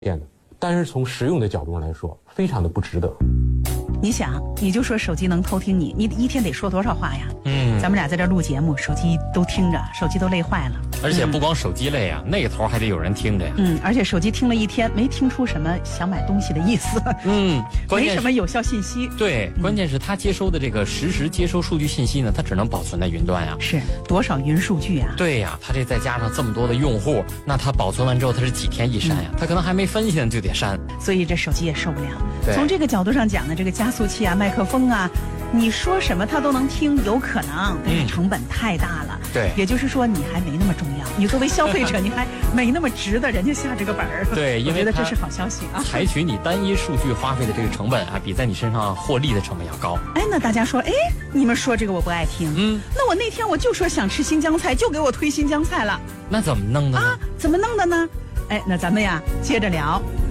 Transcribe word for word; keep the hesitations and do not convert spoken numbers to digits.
变的，但是从实用的角度上来说，非常的不值得。 你想，你就说手机能偷听你，你一天得说多少话呀？嗯，咱们俩在这录节目，手机都听着，手机都累坏了。 而且不光手机累啊，嗯、那头还得有人听着呀。 嗯，而且手机听了一天，没听出什么想买东西的意思。 嗯， 没什么有效信息。 对，关键是他接收的这个实时接收数据信息呢，它只能保存在云端呀。 是多少云数据啊？ 对呀，它这再加上这么多的用户，那它保存完之后，它是几天一删呀？它、嗯、可能还没分析呢就得删， 所以这手机也受不了。从这个角度上讲呢，这个加速器啊、麦克风啊，你说什么它都能听，有可能，但是成本太大了。 嗯、对， 也就是说你还没那么重要，你作为消费者你还没那么值得人家下这个本儿。 对，因为我觉得这是好消息啊。 采取你单一数据花费的这个成本啊，比在你身上获利的成本要高。 哎，那大家说，哎，你们说这个我不爱听。嗯，那我那天我就说想吃新疆菜，就给我推新疆菜了。 那怎么弄的呢？ 啊，怎么弄的呢？哎，那咱们呀接着聊。